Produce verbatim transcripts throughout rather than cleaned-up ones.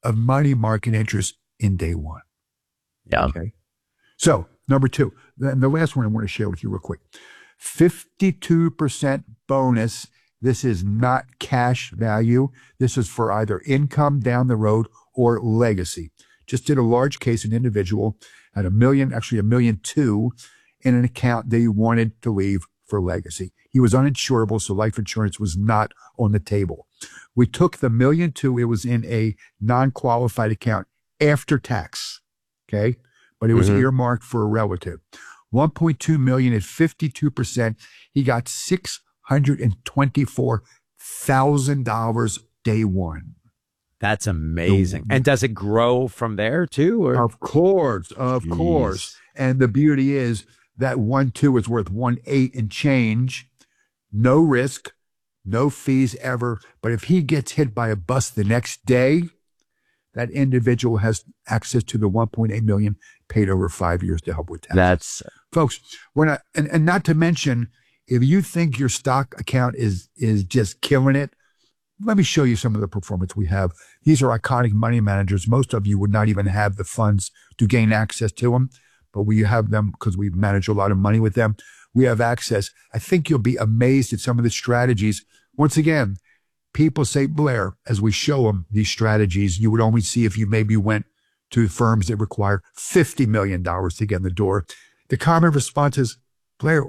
of money market interest in day one. Yeah. Okay. So number two, and the last one I want to share with you real quick, fifty-two percent bonus. This is not cash value. This is for either income down the road or legacy. Just did a large case, an individual had a million, actually a million two in an account they wanted to leave for legacy. He was uninsurable, so life insurance was not on the table. We took the million two, it was in a non-qualified account after tax, okay? But it was mm-hmm. earmarked for a relative. one point two million at fifty-two percent, he got six hundred twenty-four thousand dollars day one. That's amazing. And does it grow from there too? Or? Of course, of Jeez. course. And the beauty is that one two is worth one eight and change. No risk, no fees ever. But if he gets hit by a bus the next day, that individual has access to the one point eight million paid over five years to help with taxes. That's folks. We're not, and, and not to mention, if you think your stock account is is just killing it, let me show you some of the performance we have. These are iconic money managers. Most of you would not even have the funds to gain access to them, but we have them because we manage a lot of money with them. We have access. I think you'll be amazed at some of the strategies. Once again, people say, Blair, as we show them these strategies, you would only see if you maybe went to firms that require fifty million dollars to get in the door. The common response is, Blair,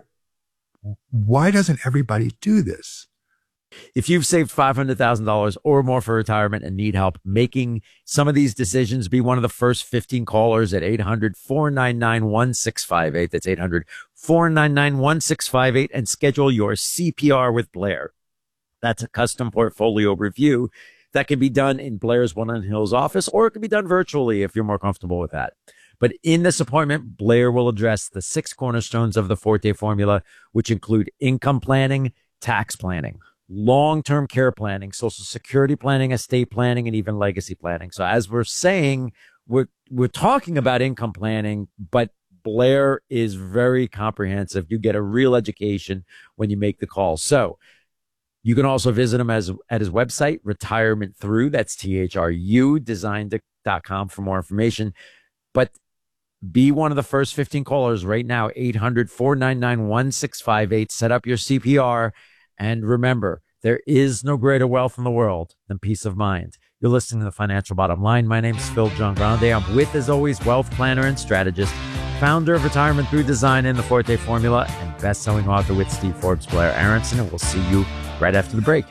why doesn't everybody do this? If you've saved five hundred thousand dollars or more for retirement and need help making some of these decisions, be one of the first fifteen callers at eight hundred, four nine nine, one six five eight. That's eight hundred, four nine nine, one six five eight, and schedule your C P R with Blair. That's a custom portfolio review that can be done in Blair's Woodland Hills office, or it can be done virtually if you're more comfortable with that. But in this appointment, Blair will address the six cornerstones of the Forte formula, which include income planning, tax planning, long-term care planning, social security planning, estate planning, and even legacy planning. So as we're saying, we're, we're talking about income planning, but Blair is very comprehensive. You get a real education when you make the call. So you can also visit him as, at his website, Retirement Through, that's T H R U, design dot com for more information. But be one of the first fifteen callers right now, eight hundred, four nine nine, one six five eight. Set up your C P R. And remember, there is no greater wealth in the world than peace of mind. You're listening to The Financial Bottom Line. My name is Phil Giangrande. I'm with, as always, wealth planner and strategist, founder of Retirement Through Design and the Forte Formula, and best-selling author with Steve Forbes, Blair Aronson. And we'll see you right after the break.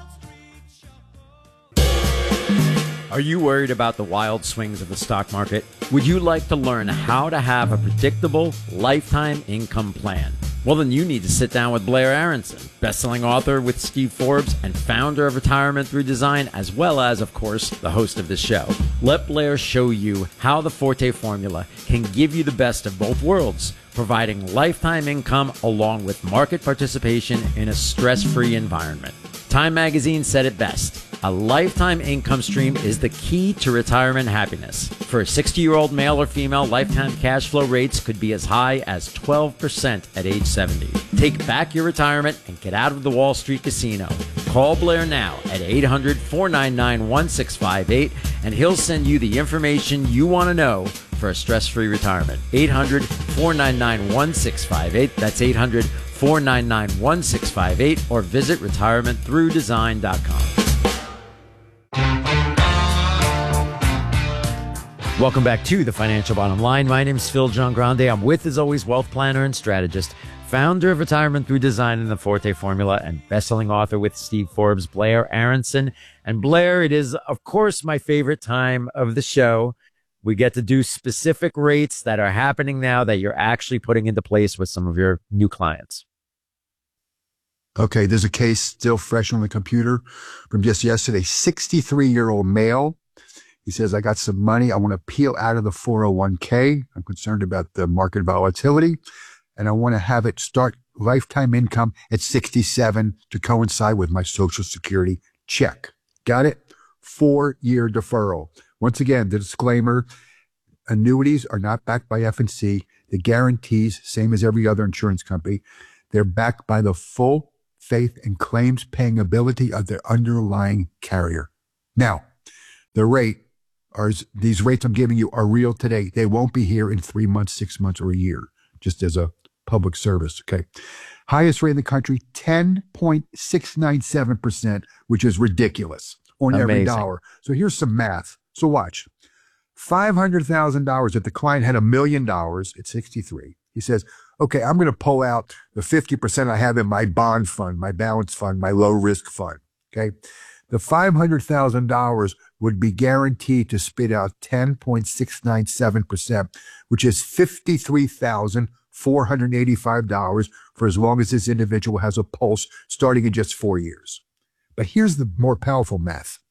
Are you worried about the wild swings of the stock market? Would you like to learn how to have a predictable lifetime income plan? Well, then you need to sit down with Blair Aronson, best-selling author with Steve Forbes and founder of Retirement Through Design, as well as, of course, the host of this show. Let Blair show you how the Forte formula can give you the best of both worlds, providing lifetime income along with market participation in a stress-free environment. Time magazine said it best. A lifetime income stream is the key to retirement happiness. For a sixty-year-old male or female, lifetime cash flow rates could be as high as twelve percent at age seventy. Take back your retirement and get out of the Wall Street casino. Call Blair now at eight hundred, four nine nine, one six five eight, and he'll send you the information you want to know for a stress-free retirement. eight hundred, four nine nine, one six five eight. That's eight hundred, four nine nine, one six five eight, or visit retirement through design dot com. Welcome back to The Financial Bottom Line. My name is Phil Giangrande. I'm with, as always, wealth planner and strategist, founder of Retirement Through Design and the Forte Formula, and best-selling author with Steve Forbes, Blair Aronson. And Blair, it is, of course, my favorite time of the show. We get to do specific rates that are happening now that you're actually putting into place with some of your new clients. Okay, there's a case still fresh on the computer from just yesterday. sixty-three-year-old male. He says, I got some money. I want to peel out of the four oh one k. I'm concerned about the market volatility, and I want to have it start lifetime income at sixty-seven to coincide with my Social Security check. Got it? Four-year deferral. Once again, the disclaimer, annuities are not backed by F and C. The guarantees, same as every other insurance company, they're backed by the full faith and claims paying ability of their underlying carrier. Now, the rate are these rates I'm giving you are real today. They won't be here in three months, six months, or a year, just as a public service. Okay. Highest rate in the country, ten point six nine seven percent, which is ridiculous on Amazing. Every dollar. So here's some math. So watch. five hundred thousand dollars, if the client had a million dollars at sixty-three, he says, okay, I'm going to pull out the fifty percent I have in my bond fund, my balance fund, my low risk fund. Okay. The five hundred thousand dollars would be guaranteed to spit out ten point six nine seven percent, which is fifty-three thousand four hundred eighty-five dollars for as long as this individual has a pulse, starting in just four years. But here's the more powerful math.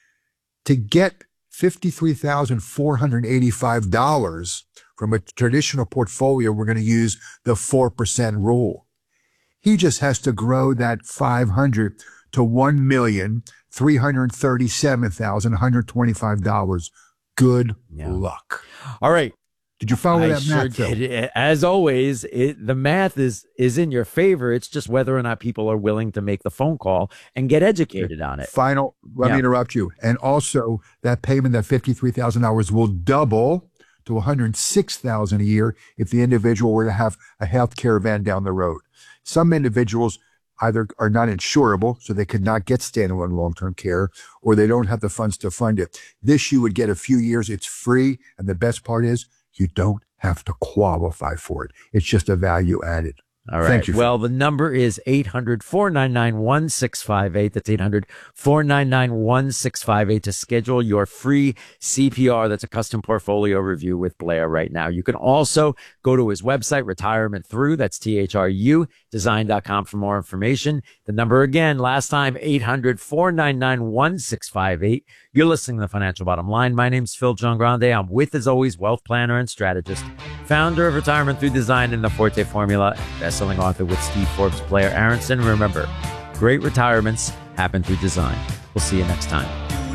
To get fifty-three thousand four hundred eighty-five dollars from a traditional portfolio, we're going to use the four percent rule. He just has to grow that five hundred to one million three hundred thirty-seven thousand one hundred twenty-five dollars. Good Yeah. luck. All right. Did you follow I that sure math, Phil? did. As always, it, the math is is in your favor. It's just whether or not people are willing to make the phone call and get educated on it. Final, let Yeah. me interrupt you. And also, that payment, that fifty-three thousand dollars, will double to one hundred six thousand dollars a year if the individual were to have a health care event down the road. Some individuals either are not insurable, so they could not get standalone long-term care, or they don't have the funds to fund it. This you would get a few years. It's free, and the best part is you don't have to qualify for it. It's just a value added. All right. Thank you. Well, the number is eight hundred four nine nine one six five eight. That's eight hundred four nine nine one six five eight to schedule your free C P R. That's a custom portfolio review with Blair right now. You can also go to his website, Retirement Through. That's T H R U design dot com for more information. The number again, last time, eight hundred four nine nine one six five eight. You're listening to The Financial Bottom Line. My name's Phil John Grande. I'm with, as always, wealth planner and strategist, founder of Retirement Through Design and the Forte Formula, best-selling author with Steve Forbes, Blair Aronson. Remember, great retirements happen through design. We'll see you next time.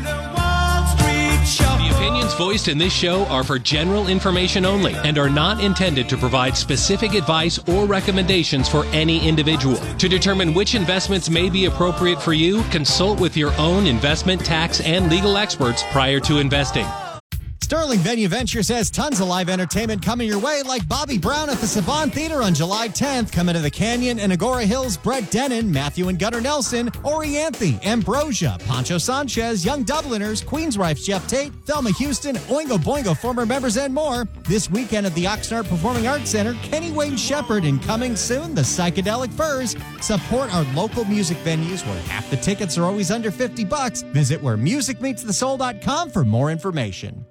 The opinions voiced in this show are for general information only and are not intended to provide specific advice or recommendations for any individual. To determine which investments may be appropriate for you, consult with your own investment, tax, and legal experts prior to investing. Sterling Venue Ventures has tons of live entertainment coming your way, like Bobby Brown at the Savant Theater on July tenth, coming to the Canyon and Agora Hills, Brett Dennen, Matthew and Gunnar Nelson, Orianthe, Ambrosia, Pancho Sanchez, Young Dubliners, Queensrife's Jeff Tate, Thelma Houston, Oingo Boingo former members, and more. This weekend at the Oxnard Performing Arts Center, Kenny Wayne Shepherd, and coming soon, the Psychedelic Furs. Support our local music venues where half the tickets are always under fifty bucks. Visit where music meets the soul dot com for more information.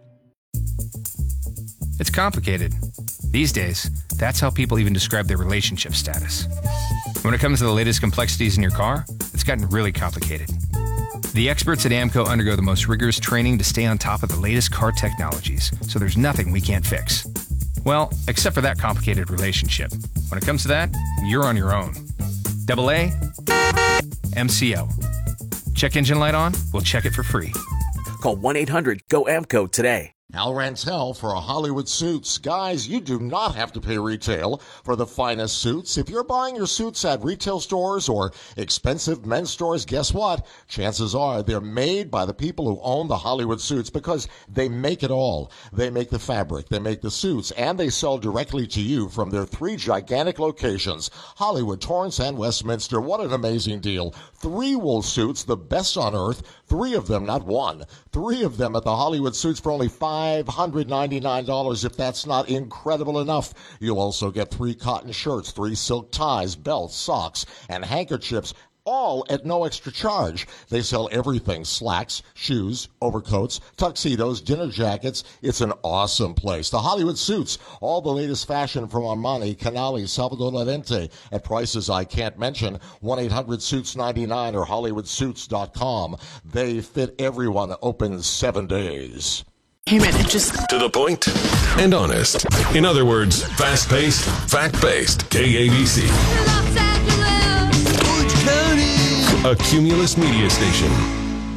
It's complicated. These days, that's how people even describe their relationship status. When it comes to the latest complexities in your car, it's gotten really complicated. The experts at AAMCO undergo the most rigorous training to stay on top of the latest car technologies, so there's nothing we can't fix. Well, except for that complicated relationship. When it comes to that, you're on your own. Double A, M C O. Check engine light on? We'll check it for free. Call one eight hundred G O A M C O today. Al Rantel for a Hollywood Suits. Guys, you do not have to pay retail for the finest suits. If you're buying your suits at retail stores or expensive men's stores, guess what? Chances are they're made by the people who own the Hollywood Suits, because they make it all. They make the fabric, they make the suits, and they sell directly to you from their three gigantic locations: Hollywood, Torrance, and Westminster. What an amazing deal. Three wool suits, the best on earth. Three of them, not one. Three of them at the Hollywood Suits for only five hundred ninety-nine dollars. If that's not incredible enough, you'll also get three cotton shirts, three silk ties, belts, socks, and handkerchiefs, all at no extra charge. They sell everything: slacks, shoes, overcoats, tuxedos, dinner jackets. It's an awesome place. The Hollywood Suits, all the latest fashion from Armani, Canali, Salvador Lorente, at prices I can't mention. one eight hundred suits ninety-nine or hollywood suits dot com. They fit everyone. Open seven days. Hey man, it just to the point and honest. In other words, fast-paced, fact-based. K A B C. Los Angeles, Orange County, A Cumulus media station.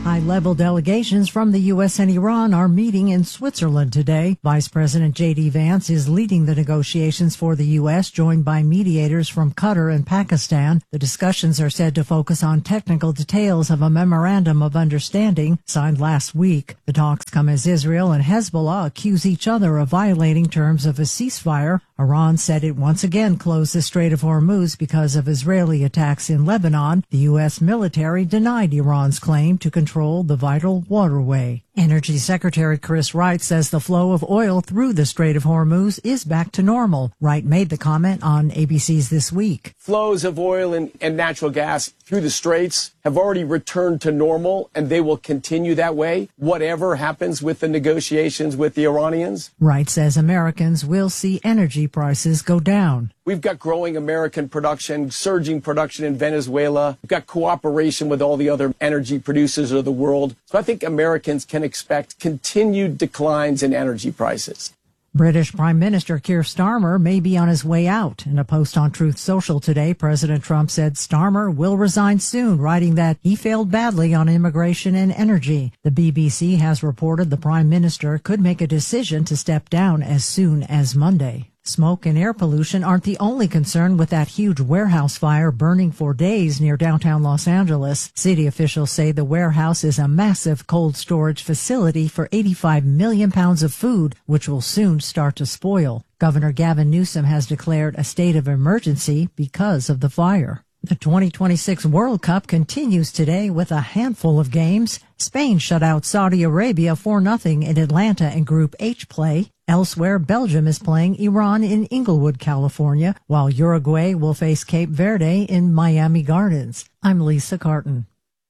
High-level delegations from the U S and Iran are meeting in Switzerland today. Vice President J D Vance is leading the negotiations for the U S, joined by mediators from Qatar and Pakistan. The discussions are said to focus on technical details of a memorandum of understanding signed last week. The talks come as Israel and Hezbollah accuse each other of violating terms of a ceasefire. Iran said it once again closed the Strait of Hormuz because of Israeli attacks in Lebanon. The U S military denied Iran's claim to control the vital waterway. Energy Secretary Chris Wright says the flow of oil through the Strait of Hormuz is back to normal. Wright made the comment on A B C's This Week. Flows of oil and, and natural gas through the straits have already returned to normal, and they will continue that way, whatever happens with the negotiations with the Iranians. Wright says Americans will see energy prices go down. We've got growing American production, surging production in Venezuela. We've got cooperation with all the other energy producers of the world. So I think Americans can expect continued declines in energy prices. British Prime Minister Keir Starmer may be on his way out. In a post on Truth Social today, President Trump said Starmer will resign soon, writing that he failed badly on immigration and energy. The B B C has reported the Prime Minister could make a decision to step down as soon as Monday. Smoke and air pollution aren't the only concern with that huge warehouse fire burning for days near downtown Los Angeles. City officials say the warehouse is a massive cold storage facility for eighty-five million pounds of food, which will soon start to spoil. Governor Gavin Newsom has declared a state of emergency because of the fire. The twenty twenty-six World Cup continues today with a handful of games. Spain shut out Saudi Arabia four nothing in Atlanta in Group H play. Elsewhere, Belgium is playing Iran in Inglewood, California, while Uruguay will face Cape Verde in Miami Gardens. I'm Lisa Carton.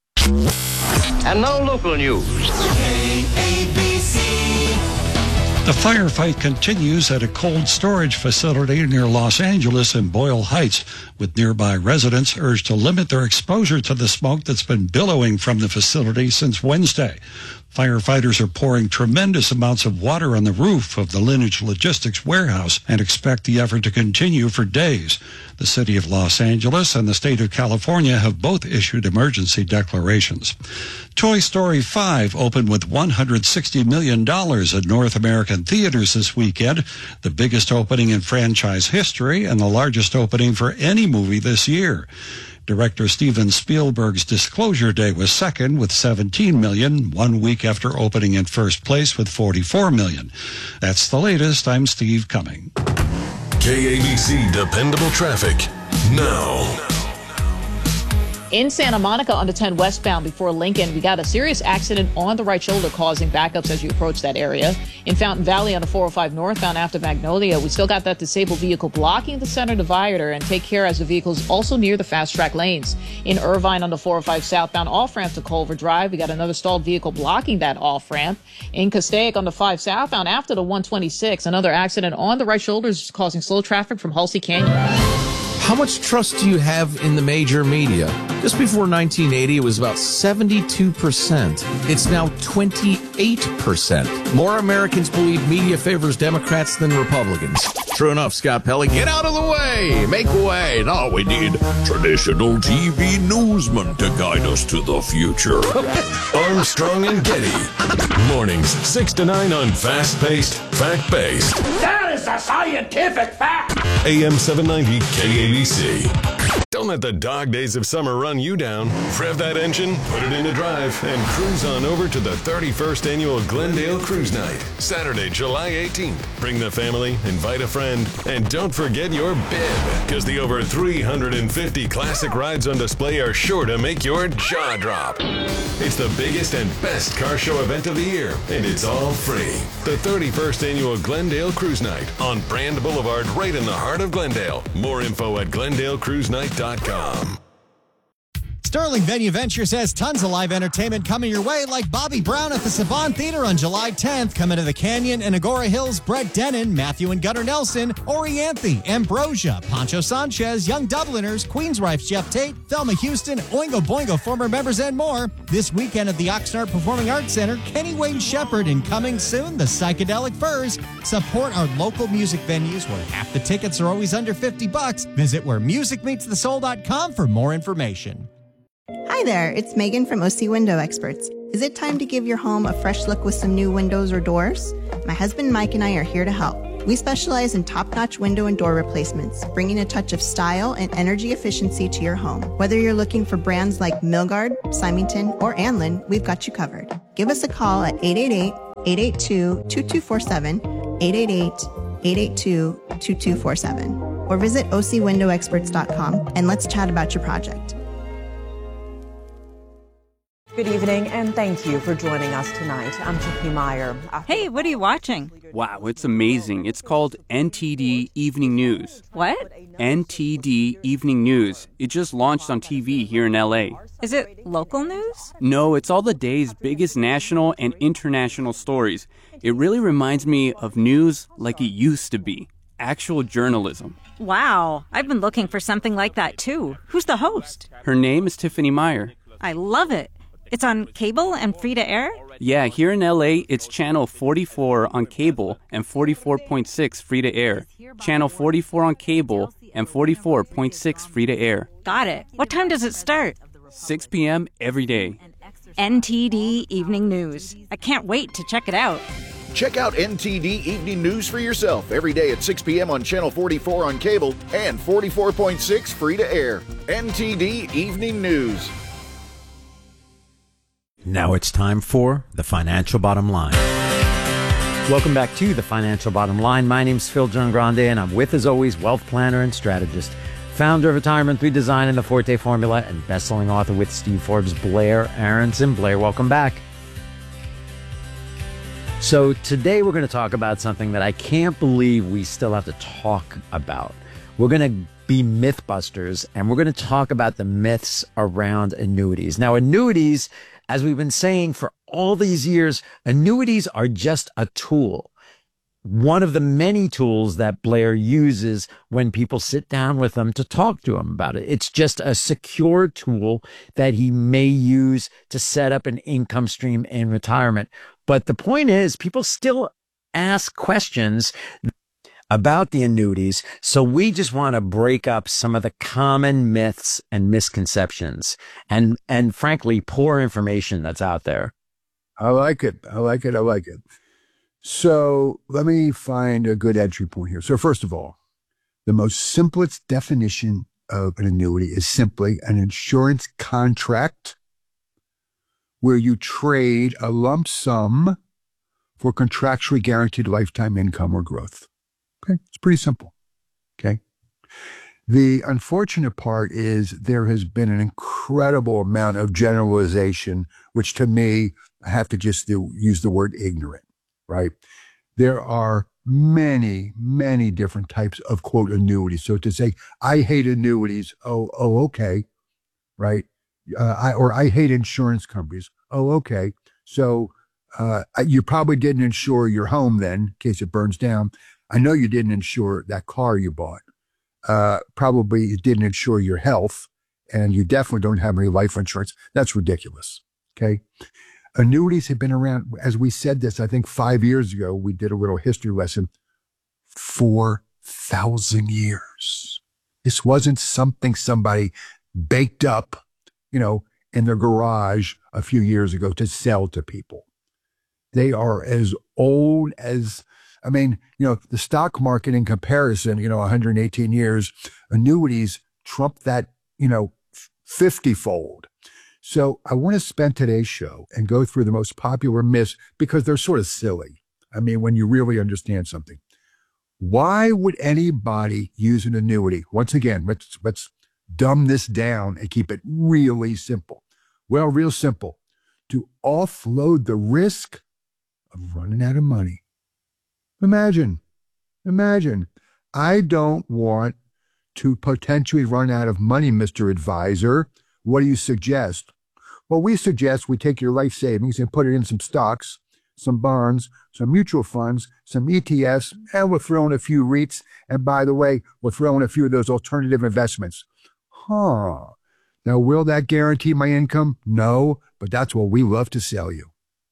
And now local news. The firefight continues at a cold storage facility near Los Angeles in Boyle Heights, with nearby residents urged to limit their exposure to the smoke that's been billowing from the facility since Wednesday. Firefighters are pouring tremendous amounts of water on the roof of the Lineage Logistics warehouse and expect the effort to continue for days. The city of Los Angeles and the state of California have both issued emergency declarations. Toy Story five opened with one hundred sixty million dollars at North American theaters this weekend, the biggest opening in franchise history and the largest opening for any movie this year. Director Steven Spielberg's Disclosure Day was second with seventeen million dollars, one week after opening in first place with forty-four million dollars. That's the latest. I'm Steve Cumming. K A B C Dependable Traffic now. In Santa Monica on the ten westbound before Lincoln, we got a serious accident on the right shoulder causing backups as you approach that area. In Fountain Valley on the four oh five northbound after Magnolia, we still got that disabled vehicle blocking the center divider, and take care as the vehicle's also near the fast track lanes. In Irvine on the four oh five southbound off-ramp to Culver Drive, we got another stalled vehicle blocking that off-ramp. In Castaic on the five southbound after the one twenty-six, another accident on the right shoulder is causing slow traffic from Halsey Canyon. How much trust do you have in the major media? Just before nineteen eighty, it was about seventy-two percent. It's now twenty-eight percent. More Americans believe media favors Democrats than Republicans. True enough, Scott Pelley. Get out of the way! Make way! Now we need traditional T V newsmen to guide us to the future. Armstrong and Getty. Mornings, six to nine on Fast-Paced, Fact-Based. That is a scientific fact! A M seven ninety K A B C. Don't let the dog days of summer run you down. Rev that engine, put it into drive, and cruise on over to the thirty-first Annual Glendale Cruise Night, Saturday, July eighteenth. Bring the family, invite a friend, and don't forget your bib, because the over three hundred fifty classic rides on display are sure to make your jaw drop. It's the biggest and best car show event of the year, and it's all free. The thirty-first Annual Glendale Cruise Night on Brand Boulevard, right in the heart of Glendale. More info at glendale cruise night dot com. Sterling Venue Ventures has tons of live entertainment coming your way, like Bobby Brown at the Savant Theater on July tenth. Coming to the Canyon and Agora Hills, Brett Dennen, Matthew and Gunnar Nelson, Ori Anthony, Ambrosia, Pancho Sanchez, Young Dubliners, Queensrife's Jeff Tate, Thelma Houston, Oingo Boingo former members, and more. This weekend at the Oxnard Performing Arts Center, Kenny Wayne Shepherd, and coming soon, the Psychedelic Furs. Support our local music venues where half the tickets are always under fifty bucks. Visit where music meets the soul dot com for more information. Hi there, it's Megan from O C Window Experts. Is it time to give your home a fresh look with some new windows or doors? My husband Mike and I are here to help. We specialize in top-notch window and door replacements, bringing a touch of style and energy efficiency to your home. Whether you're looking for brands like Milgard, Symington, or Anlin, we've got you covered. Give us a call at eight eight eight, eight eight two, two two four seven, eight eight eight, eight eight two, two two four seven, or visit O C window experts dot com and let's chat about your project. Good evening, and thank you for joining us tonight. I'm Tiffany Meyer. Hey, what are you watching? Wow, it's amazing. It's called N T D Evening News. What? N T D Evening News. It just launched on T V here in L A. Is it local news? No, it's all the day's biggest national and international stories. It really reminds me of news like it used to be. Actual journalism. Wow, I've been looking for something like that too. Who's the host? Her name is Tiffany Meyer. I love it. It's on cable and free to air? Yeah, here in L A, it's channel forty-four on cable and forty-four point six free to air. Channel forty-four on cable and forty-four point six free to air. Got it. What time does it start? six p.m. every day. N T D Evening News. I can't wait to check it out. Check out N T D Evening News for yourself every day at six p.m. on Channel forty-four on cable and forty-four point six free to air. N T D Evening News. Now it's time for The Financial Bottom Line. Welcome back to The Financial Bottom Line. My name's Phil John Grande, and I'm with, as always, wealth planner and strategist, founder of Retirement through Design and the Forte Formula, and best-selling author with Steve Forbes, Blair Aronson. Blair, welcome back. So today we're going to talk about something that I can't believe we still have to talk about. We're going to be Mythbusters, and we're going to talk about the myths around annuities. Now, annuities, as we've been saying for all these years, annuities are just a tool. One of the many tools that Blair uses when people sit down with him to talk to him about it. It's just a secure tool that he may use to set up an income stream in retirement. But the point is, people still ask questions about the annuities. So we just want to break up some of the common myths and misconceptions and, and frankly, poor information that's out there. I like it. I like it. I like it. So let me find a good entry point here. So first of all, the most simplest definition of an annuity is simply an insurance contract where you trade a lump sum for contractually guaranteed lifetime income or growth. Okay, it's pretty simple. Okay. The unfortunate part is there has been an incredible amount of generalization, which to me, I have to just do, use the word ignorant, right? There are many, many different types of, quote, annuities. So to say, I hate annuities, oh, oh, okay, right? Uh, I, or I hate insurance companies, oh, okay. So uh, you probably didn't insure your home then, in case it burns down. I know you didn't insure that car you bought. Uh, probably you didn't insure your health, and you definitely don't have any life insurance. That's ridiculous. Okay. Annuities have been around, as we said this, I think five years ago, we did a little history lesson, four thousand years. This wasn't something somebody baked up, you know, in their garage a few years ago to sell to people. They are as old as, I mean, you know, the stock market in comparison, you know, one hundred eighteen years, annuities trump that, you know, fifty-fold. So I want to spend today's show and go through the most popular myths because they're sort of silly. I mean, when you really understand something. Why would anybody use an annuity? Once again, let's, let's dumb this down and keep it really simple. Well, real simple. To offload the risk of running out of money. Imagine, imagine, I don't want to potentially run out of money, Mister Advisor. What do you suggest? Well, we suggest we take your life savings and put it in some stocks, some bonds, some mutual funds, some E T Fs, and we'll throw in a few REITs. And by the way, we'll throw in a few of those alternative investments. Huh. Now, will that guarantee my income? No, but that's what we love to sell you.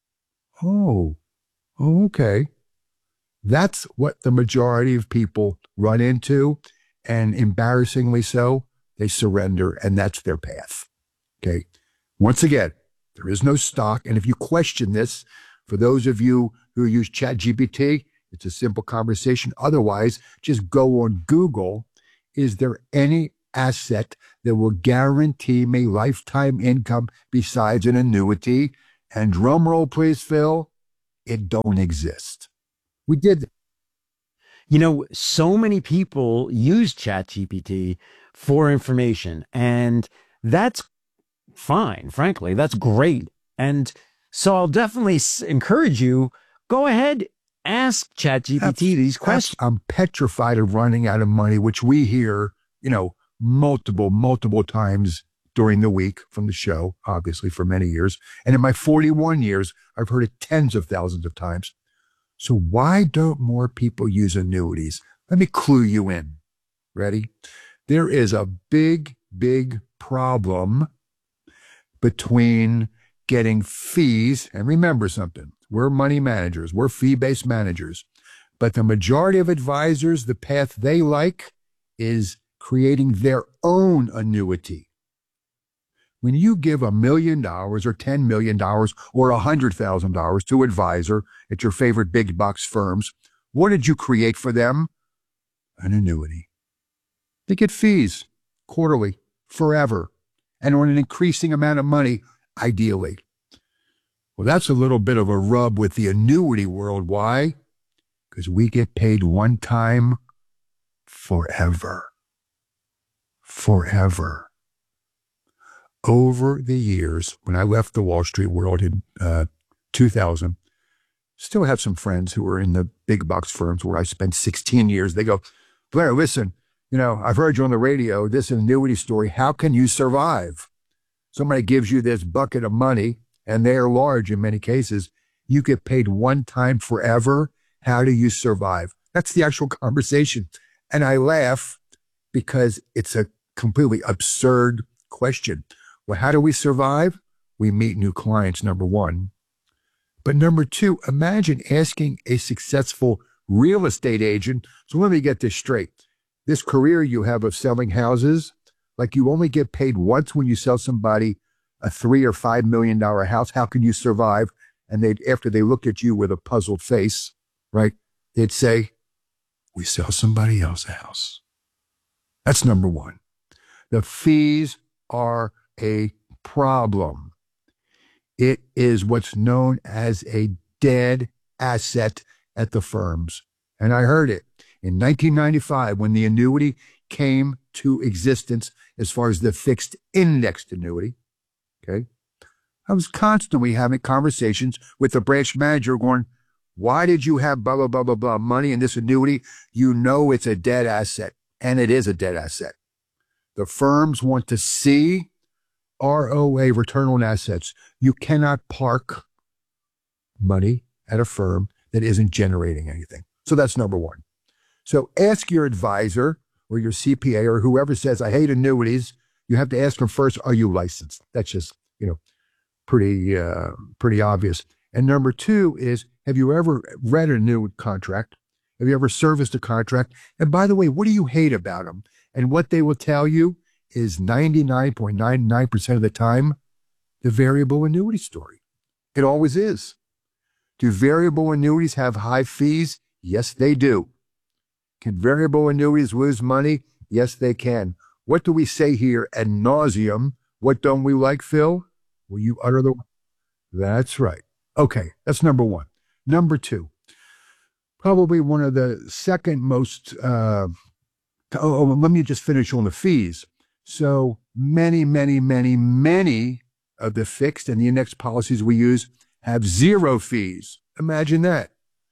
Oh, okay. That's what the majority of people run into, and embarrassingly so, they surrender, and that's their path. Okay. Once again, There is no stock. And if you question this, for those of you who use ChatGPT, it's a simple conversation. Otherwise, just go on Google. Is there any asset that will guarantee me lifetime income besides an annuity? And drum roll, please, Phil, it don't exist. We did. You know, so many people use ChatGPT for information, and that's fine, frankly. That's great. And so I'll definitely s- encourage you, go ahead, ask ChatGPT That's- these that's- questions. I'm petrified of running out of money, which we hear, you know, multiple, multiple times during the week from the show, obviously for many years. And in my forty-one years, I've heard it tens of thousands of times. So why don't more people use annuities? Let me clue you in. Ready? There is a big, big problem between getting fees, and remember something, we're money managers, we're fee-based managers, but the majority of advisors, the path they like is creating their own annuity. When you give a million dollars or ten million dollars or one hundred thousand dollars to an advisor at your favorite big box firms, what did you create for them? An annuity. They get fees quarterly, forever, and on an increasing amount of money, ideally. Well, that's a little bit of a rub with the annuity world. Why? Because we get paid one time forever. Forever. Over the years, when I left the Wall Street world in uh, two thousand, still have some friends who are in the big box firms where I spent sixteen years. They go, Blair, listen, you know, I've heard you on the radio, this annuity story. How can you survive? Somebody gives you this bucket of money, and they are large in many cases. You get paid one time forever. How do you survive? That's the actual conversation. And I laugh because it's a completely absurd question. Well, how do we survive? We meet new clients, number one. But number two, imagine asking a successful real estate agent. So let me get this straight. This career you have of selling houses, like you only get paid once when you sell somebody a three or five million dollar house. How can you survive? And they, after they looked at you with a puzzled face, right, they'd say, we sell somebody else a house. That's number one. The fees are a problem. It is what's known as a dead asset at the firms. And I heard it in nineteen ninety-five when the annuity came to existence as far as the fixed indexed annuity. Okay. I was constantly having conversations with the branch manager going, why did you have blah, blah, blah, blah, blah money in this annuity? You know it's a dead asset, and it is a dead asset. The firms want to see R O A, return on assets. You cannot park money at a firm that isn't generating anything. So that's number one. So ask your advisor or your C P A or whoever says, I hate annuities. You have to ask them first, are you licensed? That's just, you know, pretty, uh, pretty obvious. And number two is, have you ever read a new contract? Have you ever serviced a contract? And by the way, what do you hate about them? And what they will tell you is ninety-nine point nine nine percent of the time, the variable annuity story. It always is. Do variable annuities have high fees? Yes, they do. Can variable annuities lose money? Yes, they can. What do we say here ad nauseum? What don't we like, Phil? Will you utter the... That's right. Okay, that's number one. Number two, probably one of the second most... Uh, oh, oh, let me just finish on the fees. So many, many, many, many of the fixed and the index policies we use have zero fees. Imagine that.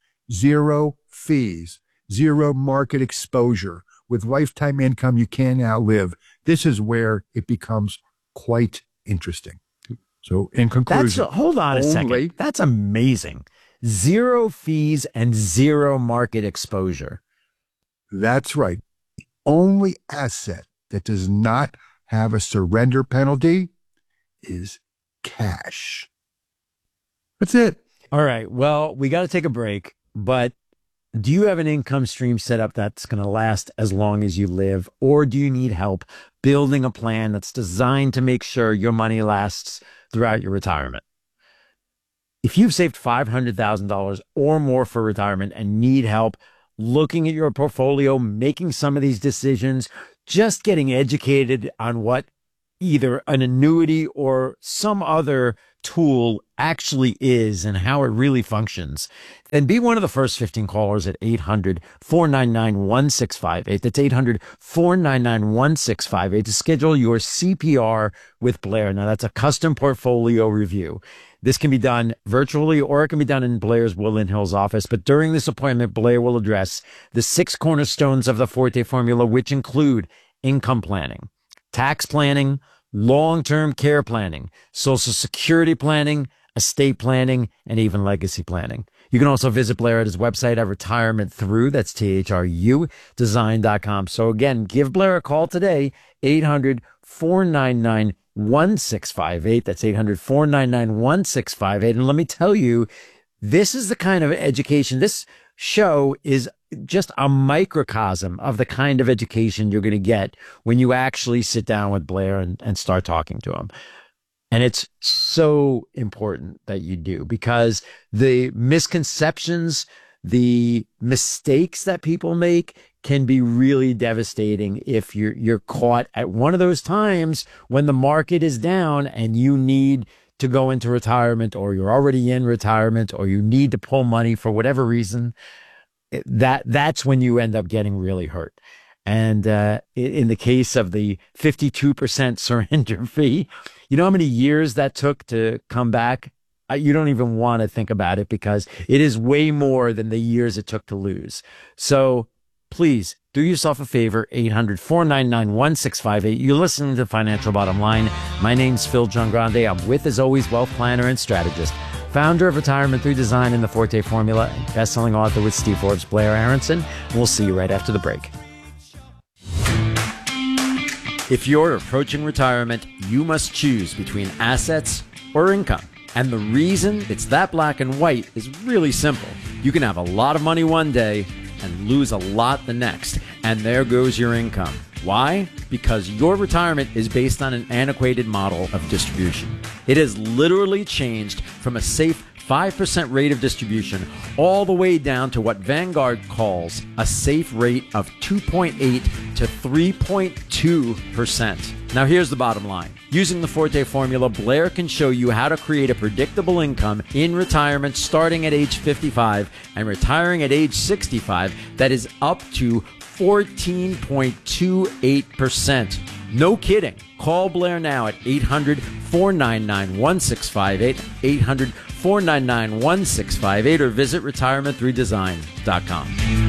Zero fees, zero market exposure. With lifetime income, you can't outlive. This is where it becomes quite interesting. So in conclusion, That's, hold on a only, second. That's amazing. Zero fees and zero market exposure. That's right. The only asset that does not have a surrender penalty is cash. That's it. All right. Well, we got to take a break, but do you have an income stream set up that's going to last as long as you live, or do you need help building a plan that's designed to make sure your money lasts throughout your retirement. If you've saved five hundred thousand dollars or more for retirement and need help looking at your portfolio, making some of these decisions, just getting educated on what either an annuity or some other tool actually is and how it really functions, then be one of the first fifteen callers at eight hundred, four nine nine, one six five eight. That's eight hundred, four nine nine, one six five eight to schedule your C P R with Blair. Now, that's a custom portfolio review. This can be done virtually or it can be done in Blair's Woodland Hills office. But during this appointment, Blair will address the six cornerstones of the Forte formula, which include income planning, tax planning, long-term care planning, Social Security planning, estate planning, and even legacy planning. You can also visit Blair at his website at Retirement Through, that's T H R U, design dot com. So again, give Blair a call today, eight hundred, four nine nine, one six five eight. That's eight hundred, four nine nine, one six five eight. And let me tell you, this is the kind of education, this show is just a microcosm of the kind of education you're going to get when you actually sit down with Blair and, and start talking to him. And it's so important that you do, because the misconceptions, the mistakes that people make can be really devastating if you're, you're caught at one of those times when the market is down and you need to go into retirement, or you're already in retirement, or you need to pull money for whatever reason. That that's when you end up getting really hurt. And uh, in the case of the fifty-two percent surrender fee, you know how many years that took to come back? You don't even want to think about it, because it is way more than the years it took to lose. So please do yourself a favor, eight hundred, four nine nine, one six five eight. You're listening to Financial Bottom Line. My name's Phil Giangrande. I'm with, as always, wealth planner and strategist, founder of Retirement Through Design and the Forte Formula, and best-selling author with Steve Forbes, Blair Aronson. We'll see you right after the break. If you're approaching retirement, you must choose between assets or income. And the reason it's that black and white is really simple. You can have a lot of money one day and lose a lot the next, and there goes your income. Why? Because your retirement is based on an antiquated model of distribution. It has literally changed from a safe five percent rate of distribution all the way down to what Vanguard calls a safe rate of two point eight to three point two percent. Now here's the bottom line. Using the Forte formula, Blair can show you how to create a predictable income in retirement starting at age fifty-five and retiring at age sixty-five that is up to fourteen point two eight percent. No kidding. Call Blair now at eight hundred, four nine nine, one six five eight, eight hundred, four nine nine, one six five eight, or visit retirement through design dot com.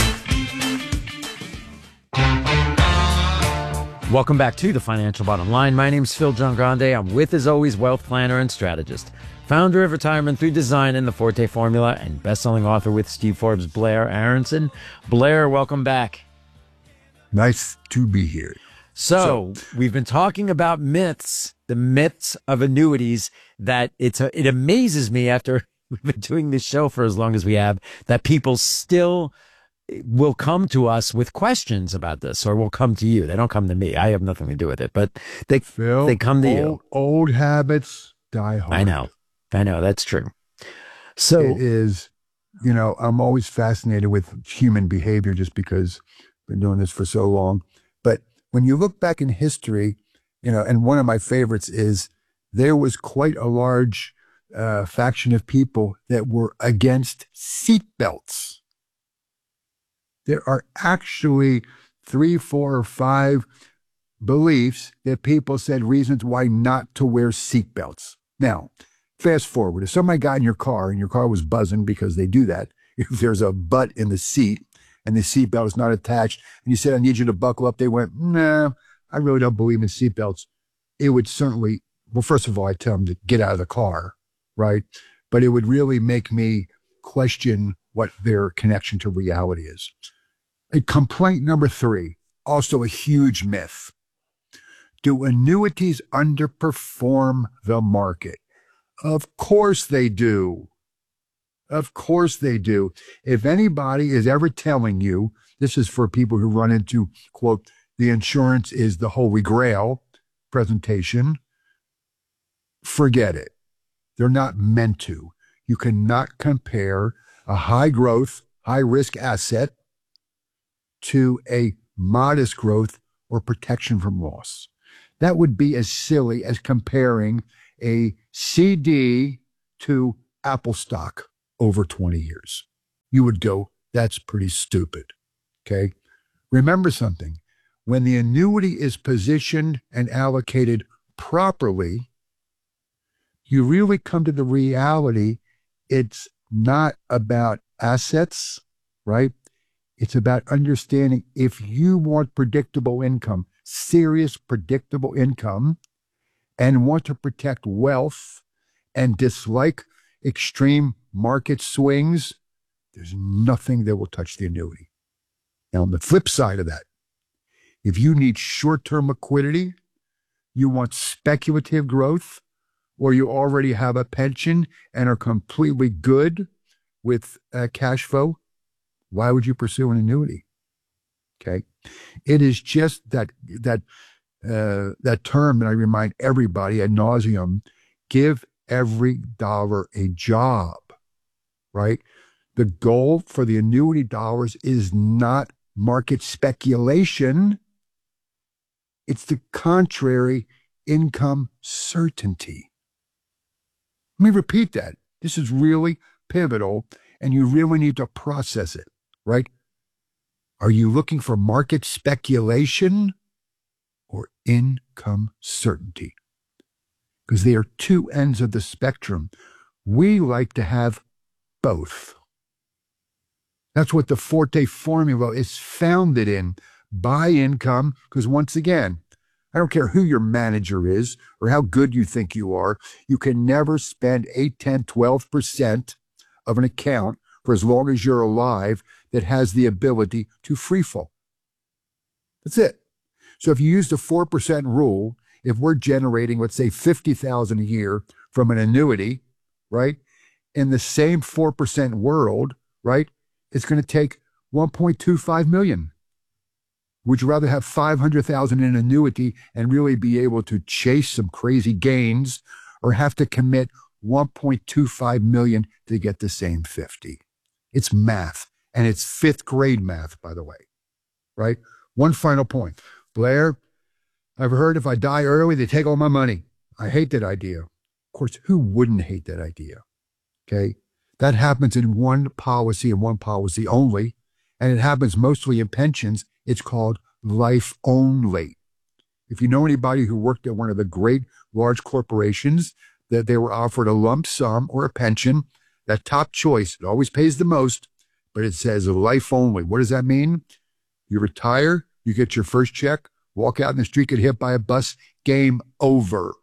Welcome back to the Financial Bottom Line. My name's Phil Giangrande. I'm with, as always, wealth planner and strategist, founder of Retirement Through Design and the Forte Formula, and best-selling author with Steve Forbes, Blair Aronson. Blair, welcome back. Nice to be here. So, so we've been talking about myths, the myths of annuities, that it's a, it amazes me after we've been doing this show for as long as we have, that people still will come to us with questions about this, or will come to you. They don't come to me. I have nothing to do with it, but they Phil, they come to old, you. Old habits die hard. I know. I know. That's true. So it is, you know, I'm always fascinated with human behavior just because I've been doing this for so long. But when you look back in history, you know, and one of my favorites is there was quite a large uh, faction of people that were against seatbelts. There are actually three, four, or five beliefs that people said reasons why not to wear seatbelts. Now, fast forward. If somebody got in your car and your car was buzzing, because they do that, if there's a butt in the seat and the seatbelt is not attached, and you said, I need you to buckle up, they went, nah, I really don't believe in seatbelts. It would certainly, well, first of all, I'd tell them to get out of the car, right? But it would really make me question what their connection to reality is. A complaint number three, also a huge myth. Do annuities underperform the market? Of course they do. Of course they do. If anybody is ever telling you, this is for people who run into, quote, the insurance is the holy grail presentation, forget it. They're not meant to. You cannot compare a high growth, high risk asset to a modest growth or protection from loss. That would be as silly as comparing a C D to Apple stock over twenty years. You would go, that's pretty stupid. Okay? Remember something. When the annuity is positioned and allocated properly, you really come to the reality it's not about assets, right? It's about understanding if you want predictable income, serious predictable income, and want to protect wealth and dislike extreme market swings, there's nothing that will touch the annuity. Now, on the flip side of that, if you need short-term liquidity, you want speculative growth, or you already have a pension and are completely good with uh, cash flow, why would you pursue an annuity? Okay, it is just that that uh, that term that I remind everybody ad nauseum: give every dollar a job. Right? The goal for the annuity dollars is not market speculation. It's the contrary, income certainty. Let me repeat that. This is really pivotal, and you really need to process it, right? Are you looking for market speculation or income certainty? Because they are two ends of the spectrum. We like to have both. That's what the Forte formula is founded in. Buy income, because once again, I don't care who your manager is or how good you think you are, you can never spend eight, ten, twelve percent of an account for as long as you're alive that has the ability to free fall. That's it. So if you use the four percent rule, if we're generating, let's say, fifty thousand dollars a year from an annuity, right, in the same four percent world, right, it's going to take one point two five million dollars. Would you rather have five hundred thousand dollars in annuity and really be able to chase some crazy gains, or have to commit one point two five million dollars to get the same fifty? It's math, and it's fifth grade math, by the way, right? One final point. Blair, I've heard if I die early, they take all my money. I hate that idea. Of course, who wouldn't hate that idea? Okay? That happens in one policy and one policy only, and it happens mostly in pensions. It's called life only. If you know anybody who worked at one of the great large corporations, that they were offered a lump sum or a pension, that top choice, it always pays the most, but it says life only. What does that mean? You retire, you get your first check, walk out in the street, get hit by a bus, game over.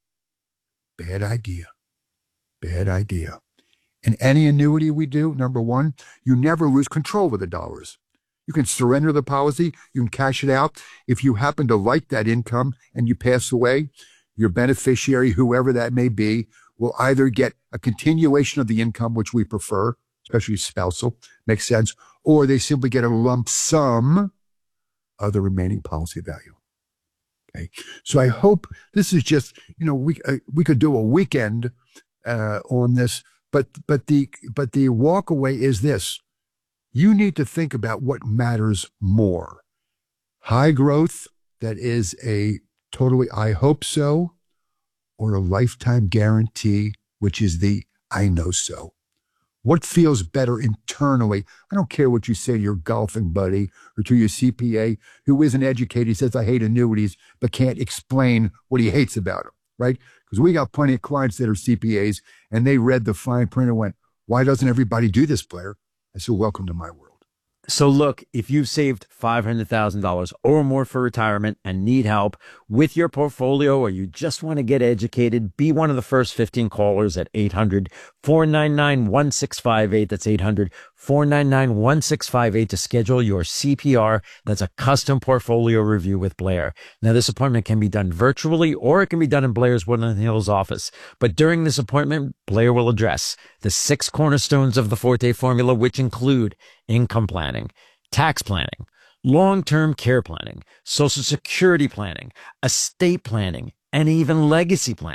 Bad idea. Bad idea. In any annuity we do, number one, you never lose control of the dollars. You can surrender the policy, you can cash it out. If you happen to like that income and you pass away, your beneficiary, whoever that may be, will either get a continuation of the income, which we prefer, especially spousal, makes sense, or they simply get a lump sum of the remaining policy value. Okay, so I hope this is just, you know, we uh, we could do a weekend uh, on this, but but the but the walk away is this: you need to think about what matters more. High growth that is a totally I hope so, or a lifetime guarantee, which is the I know so. What feels better internally? I don't care what you say to your golfing buddy or to your C P A who isn't educated. He says, I hate annuities, but can't explain what he hates about them, right? Because we got plenty of clients that are C P As, and they read the fine print and went, why doesn't everybody do this, Blair? I said, welcome to my world. So look, if you've saved five hundred thousand dollars or more for retirement and need help with your portfolio, or you just want to get educated, be one of the first fifteen callers at eight hundred, four nine nine, one six five eight. That's eight hundred, four nine nine, one six five eight to schedule your C P R. That's a custom portfolio review with Blair. Now, this appointment can be done virtually, or it can be done in Blair's Woodland Hills office. But during this appointment, Blair will address the six cornerstones of the Forte formula, which include income planning, tax planning, long-term care planning, Social Security planning, estate planning, and even legacy planning.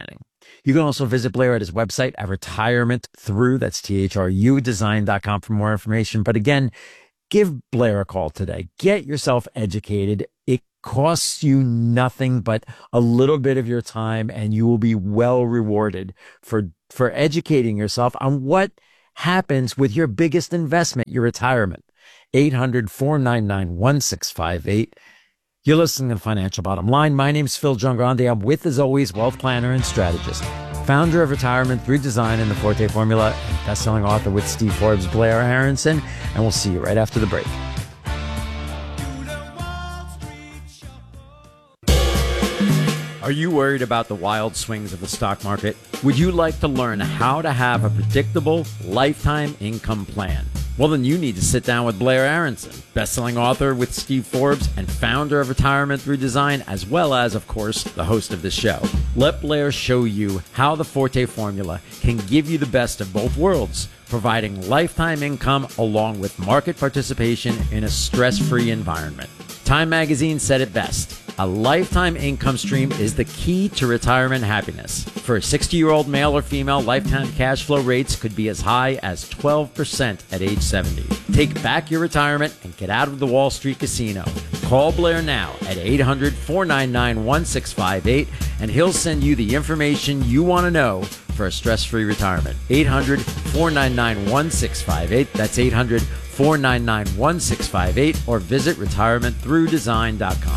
You can also visit Blair at his website at retirement through, that's T H R U, design dot com for more information. But again, give Blair a call today. Get yourself educated. It costs you nothing but a little bit of your time, and you will be well rewarded for, for educating yourself on what happens with your biggest investment, your retirement. eight hundred, four nine nine, one six five eight. You're listening to the Financial Bottom Line. My name's Phil Giangrande. I'm with, as always, wealth planner and strategist, founder of Retirement Through Design and the Forte Formula, and best-selling author with Steve Forbes, Blair Aronson. And we'll see you right after the break. Are you worried about the wild swings of the stock market? Would you like to learn how to have a predictable lifetime income plan? Well, then you need to sit down with Blair Aronson, best-selling author with Steve Forbes and founder of Retirement Through Design, as well as, of course, the host of this show. Let Blair show you how the Forte Formula can give you the best of both worlds, providing lifetime income along with market participation in a stress-free environment. Time Magazine said it best. A lifetime income stream is the key to retirement happiness. For a sixty-year-old male or female, lifetime cash flow rates could be as high as twelve percent at age seventy. Take back your retirement and get out of the Wall Street casino. Call Blair now at eight hundred, four nine nine, one six five eight, and he'll send you the information you want to know for a stress-free retirement. eight hundred, four nine nine, one six five eight. That's eight hundred, four nine nine, one six five eight, or visit retirement through design dot com.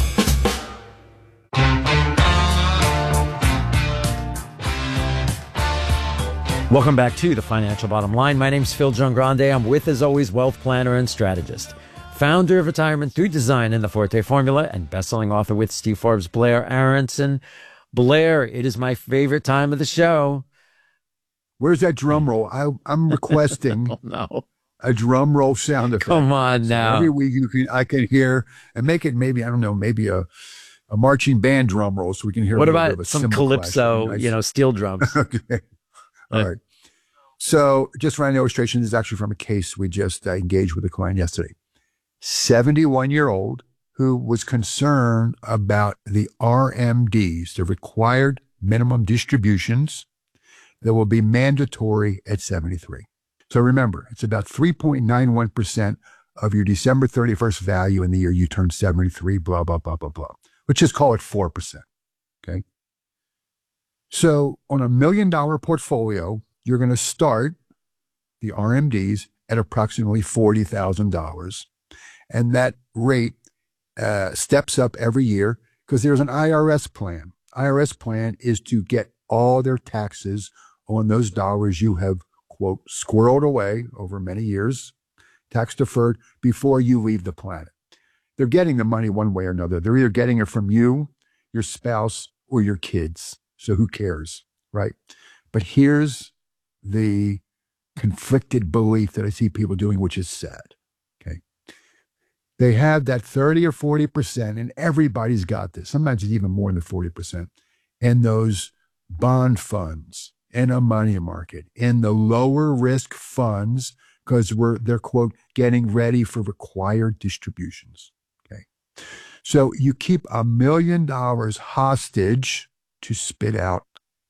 Welcome back to the Financial Bottom Line. My name's Phil Giangrande. I'm with, as always, wealth planner and strategist, founder of Retirement Through Design and the Forte Formula, and best-selling author with Steve Forbes, Blair Aronson. Blair, it is my favorite time of the show. Where's that drum roll? I, I'm requesting oh, no. a drum roll sound effect. Come on now. So every week you can, I can hear, and make it maybe, I don't know, maybe a a marching band drum roll so we can hear. What a about bit of a some calypso, nice. you know, steel drums? Okay. All right. So just for an illustration, this is actually from a case we just uh, engaged with a client yesterday. seventy-one-year-old who was concerned about the R M Ds, the required minimum distributions that will be mandatory at seventy-three. So remember, it's about three point nine one percent of your December thirty-first value in the year you turn seventy-three, blah, blah, blah, blah, blah. Let's just call it four percent, okay? So on a million dollar portfolio, you're going to start the R M Ds at approximately forty thousand dollars. And that rate uh, steps up every year because there's an I R S plan. I R S plan is to get all their taxes on those dollars you have, quote, squirreled away over many years, tax deferred, before you leave the planet. They're getting the money one way or another. They're either getting it from you, your spouse, or your kids. So who cares, right? But here's the conflicted belief that I see people doing, which is sad, okay? They have that thirty or forty percent, and everybody's got this. Sometimes it's even more than forty percent, in those bond funds, in a money market, in the lower risk funds, because we're, they're, quote, getting ready for required distributions, okay? So you keep a million dollars hostage to spit out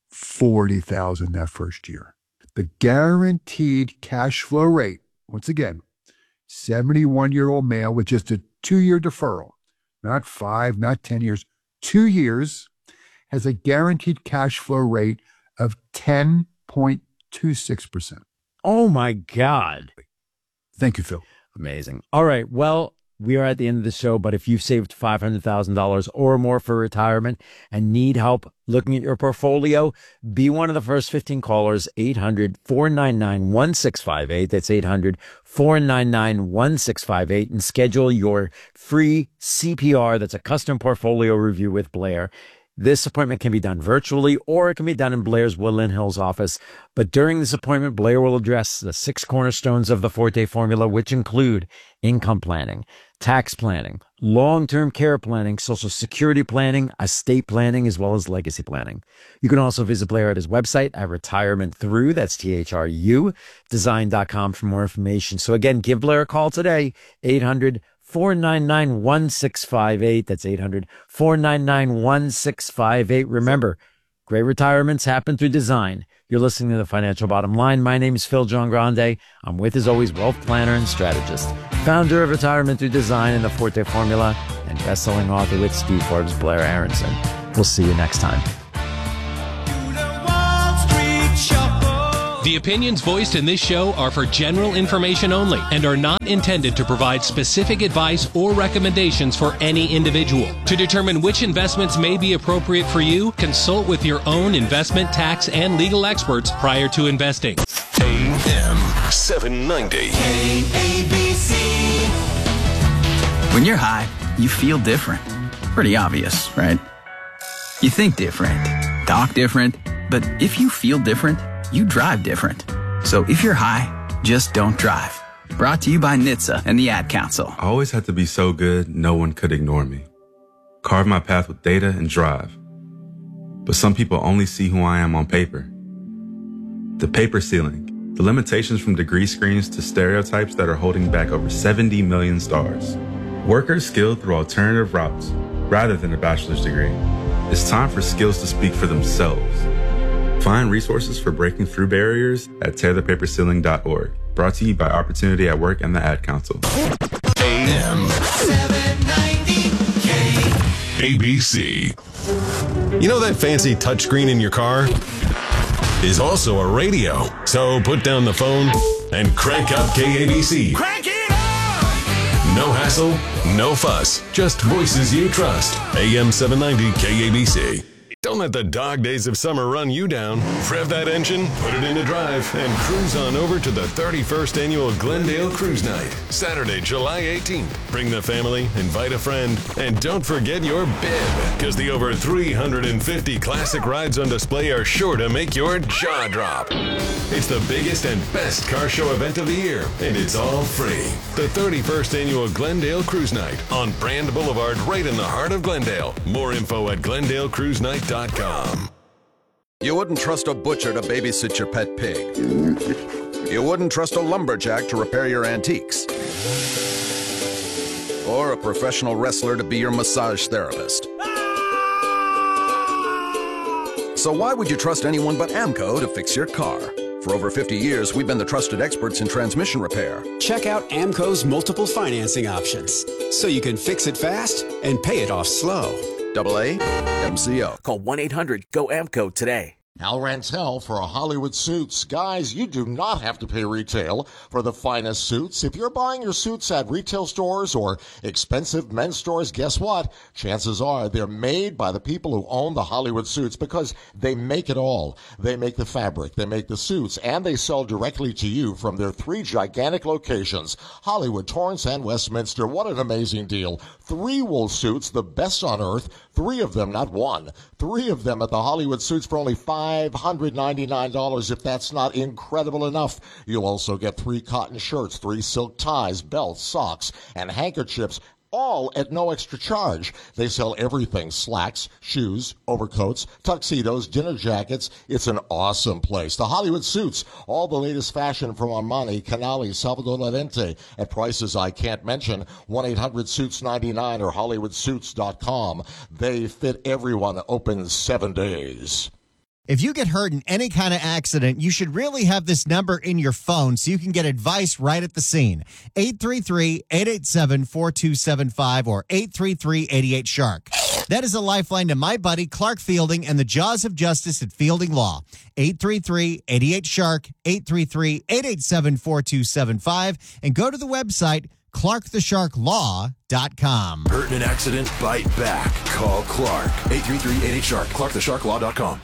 forty thousand that first year. The guaranteed cash flow rate, once again, seventy-one-year-old male with just a two-year deferral, not five, not ten years, two years, has a guaranteed cash flow rate of ten point two six percent. Oh, my God. Thank you, Phil. Amazing. All right. Well, we are at the end of the show, but if you've saved five hundred thousand dollars or more for retirement and need help looking at your portfolio, be one of the first fifteen callers, eight hundred, four nine nine, one six five eight. That's eight hundred, four nine nine, one six five eight, and schedule your free C P R. That's a custom portfolio review with Blair. This appointment can be done virtually, or it can be done in Blair's Woodland Hills office. But during this appointment, Blair will address the six cornerstones of the Forte Formula, which include income planning, tax planning, long-term care planning, social security planning, estate planning, as well as legacy planning. You can also visit Blair at his website at retirement through, that's T H R U, design dot com for more information. So again, give Blair a call today, eight hundred, four nine nine, one six five eight. That's eight hundred, four nine nine, one six five eight. Remember, Great retirements happen through design. You're listening to The Financial Bottom Line. My name is Phil John Grande. I'm with, as always, wealth planner and strategist, founder of Retirement Through Design and the Forte Formula, and best-selling author with Steve Forbes, Blair Aronson. We'll see you next time. The opinions voiced in this show are for general information only and are not intended to provide specific advice or recommendations for any individual. To determine which investments may be appropriate for you, consult with your own investment, tax, and legal experts prior to investing. A M seven ninety. K A B C. When you're high, you feel different. Pretty obvious, right? You think different, talk different, but if you feel different, you drive different. So if you're high, just don't drive. Brought to you by N H T S A and the Ad Council. I always had to be so good, no one could ignore me. Carve my path with data and drive. But some people only see who I am on paper. The paper ceiling, the limitations from degree screens to stereotypes that are holding back over seventy million stars. Workers skilled through alternative routes rather than a bachelor's degree. It's time for skills to speak for themselves. Find resources for breaking through barriers at tear the paper ceiling dot org. Brought to you by Opportunity at Work and the Ad Council. A M seven ninety K A B C. You know that fancy touchscreen in your car is also a radio. So put down the phone and crank up K A B C. Crank it up! No hassle, no fuss, just voices you trust. A M seven ninety K A B C. Don't let the dog days of summer run you down. Rev that engine, put it into drive, and cruise on over to the thirty-first Annual Glendale Cruise Night, Saturday, July eighteenth. Bring the family, invite a friend, and don't forget your bib, because the over three hundred fifty classic rides on display are sure to make your jaw drop. It's the biggest and best car show event of the year, and it's all free. The thirty-first Annual Glendale Cruise Night on Brand Boulevard, right in the heart of Glendale. More info at glendale cruise night dot com. You wouldn't trust a butcher to babysit your pet pig. You wouldn't trust a lumberjack to repair your antiques. Or a professional wrestler to be your massage therapist. So why would you trust anyone but AMCO to fix your car? For over fifty years, we've been the trusted experts in transmission repair. Check out AMCO's multiple financing options, so you can fix it fast and pay it off slow. Double A M C O. Call one eight hundred G O A M C O today. Al Rantel for a Hollywood Suits. Guys, you do not have to pay retail for the finest suits. If you're buying your suits at retail stores or expensive men's stores, guess what? Chances are they're made by the people who own the Hollywood Suits, because they make it all. They make the fabric, they make the suits, and they sell directly to you from their three gigantic locations: Hollywood, Torrance, and Westminster. What an amazing deal. Three wool suits, the best on earth. Three of them, not one. Three of them at the Hollywood Suits for only five hundred ninety-nine dollars. If that's not incredible enough, you'll also get three cotton shirts, three silk ties, belts, socks, and handkerchiefs, all at no extra charge. They sell everything: slacks, shoes, overcoats, tuxedos, dinner jackets. It's an awesome place. The Hollywood Suits, all the latest fashion from Armani, Canali, Salvador Lorente, at prices I can't mention. one eight hundred suits ninety-nine or hollywood suits dot com. They fit everyone, open seven days. If you get hurt in any kind of accident, you should really have this number in your phone so you can get advice right at the scene. eight three three, eight eight seven, four two seven five or eight three three, eight eight, shark. That is a lifeline to my buddy Clark Fielding and the Jaws of Justice at Fielding Law. eight three three, eight eight, shark, eight three three, eight eight seven, four two seven five, and go to the website clark the shark law dot com. Hurt in an accident? Bite back. Call Clark. eight three three, eight eight, shark. clark the shark law dot com.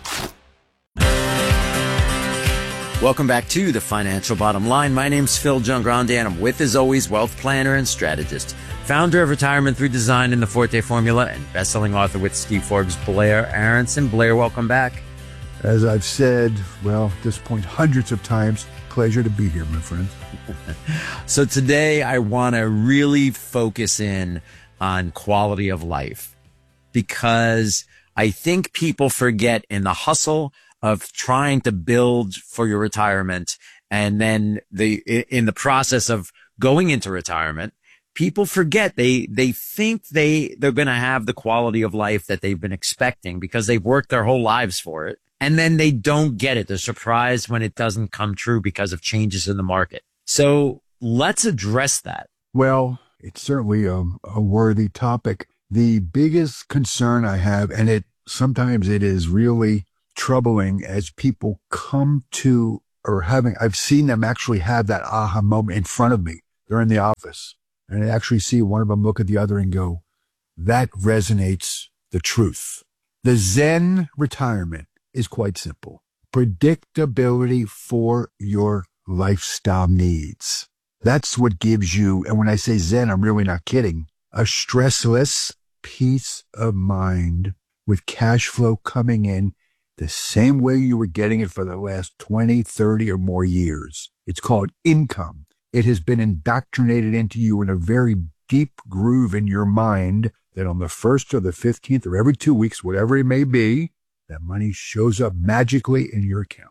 Welcome back to The Financial Bottom Line. My name's Phil John Grande, and I'm with, as always, wealth planner and strategist, founder of Retirement Through Design and the Forte Formula, and best-selling author with Steve Forbes, Blair Aronson. Blair, welcome back. As I've said, well, at this point, hundreds of times, pleasure to be here, my friend. So today I want to really focus in on quality of life, because I think people forget in the hustle of trying to build for your retirement, and then the in the process of going into retirement, people forget they, they think they, they're going to have the quality of life that they've been expecting because they've worked their whole lives for it. And then they don't get it. They're surprised when it doesn't come true because of changes in the market. So let's address that. Well, it's certainly a, a worthy topic. The biggest concern I have, and it sometimes it is really troubling as people come to or having, I've seen them actually have that aha moment in front of me. They're in the office and I actually see one of them look at the other and go, that resonates the truth. The Zen retirement is quite simple. Predictability for your lifestyle needs. That's what gives you, and when I say Zen, I'm really not kidding, a stressless peace of mind with cash flow coming in the same way you were getting it for the last twenty, thirty or more years. It's called income. It has been indoctrinated into you in a very deep groove in your mind that on the first or the fifteenth or every two weeks, whatever it may be, that money shows up magically in your account.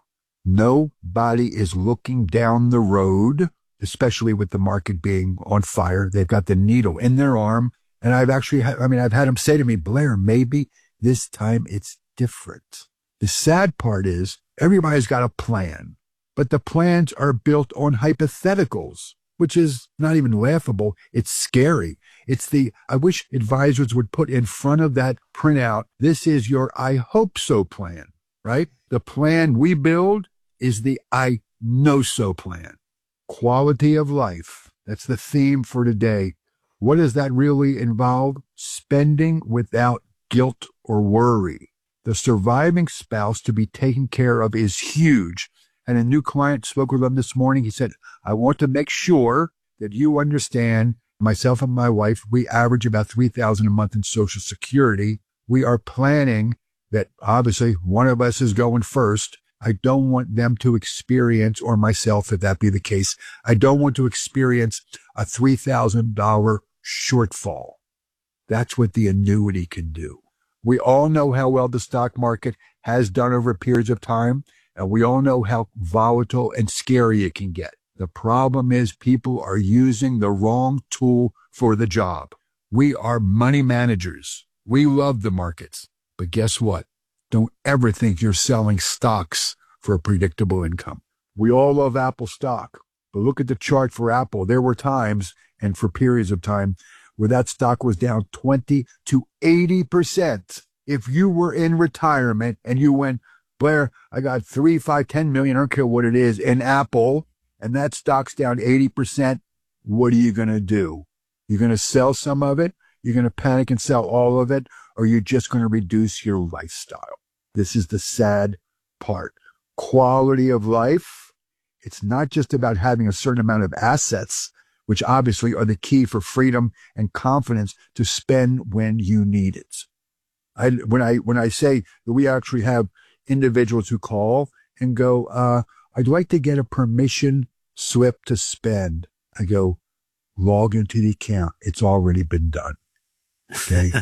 Nobody is looking down the road, especially with the market being on fire. They've got the needle in their arm. And I've actually, ha- I mean, I've had them say to me, Blair, maybe this time it's different. The sad part is everybody's got a plan, but the plans are built on hypotheticals, which is not even laughable. It's scary. It's the, I wish advisors would put in front of that printout, this is your I hope so plan, right? The plan we build is the I know so plan. Quality of life. That's the theme for today. What does that really involve? Spending without guilt or worry. The surviving spouse to be taken care of is huge. And a new client spoke with them this morning. He said, I want to make sure that you understand, myself and my wife, we average about three thousand dollars a month in Social Security. We are planning that obviously one of us is going first. I don't want them to experience, or myself, if that be the case, I don't want to experience a three thousand dollars shortfall. That's what the annuity can do. We all know how well the stock market has done over periods of time, and we all know how volatile and scary it can get. The problem is people are using the wrong tool for the job. We are money managers. We love the markets. But guess what? Don't ever think you're selling stocks for a predictable income. We all love Apple stock, but look at the chart for Apple. There were times, and for periods of time, where that stock was down twenty to eighty percent. If you were in retirement and you went, Blair, I got three, five, ten million, I don't care what it is, in Apple, and that stock's down eighty percent, what are you going to do? You're going to sell some of it? You're going to panic and sell all of it? Or you're just going to reduce your lifestyle? This is the sad part. Quality of life. It's not just about having a certain amount of assets, which obviously are the key for freedom and confidence to spend when you need it. I, when I, when I say that we actually have individuals who call and go, uh, I'd like to get a permission slip to spend. I go, log into the account. It's already been done. Okay.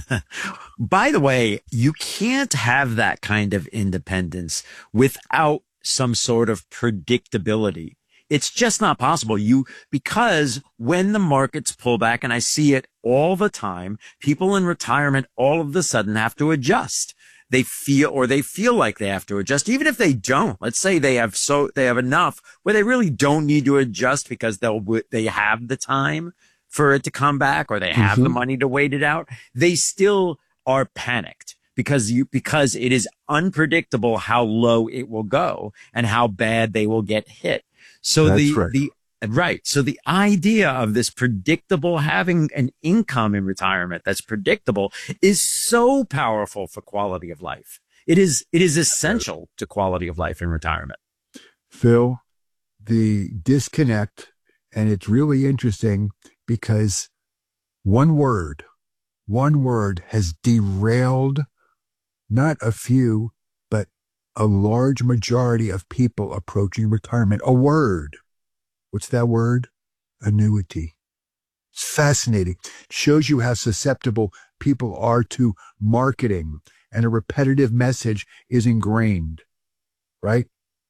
By the way, you can't have that kind of independence without some sort of predictability. It's just not possible. You, because when the markets pull back, and I see it all the time, people in retirement all of a sudden have to adjust. They feel, or they feel like they have to adjust, even if they don't. Let's say they have so, they have enough where they really don't need to adjust because they'll, they have the time for it to come back, or they have mm-hmm. the money to wait it out. They still are panicked because you, because it is unpredictable how low it will go and how bad they will get hit. So That's the, right. the, right. So the idea of this predictable, having an income in retirement that's predictable is so powerful for quality of life. It is, it is essential to quality of life in retirement. Phil, the disconnect, and it's really interesting because one word, one word has derailed not a few, but a large majority of people approaching retirement. A word. What's that word? Annuity. It's fascinating. It shows you how susceptible people are to marketing, and a repetitive message is ingrained, right?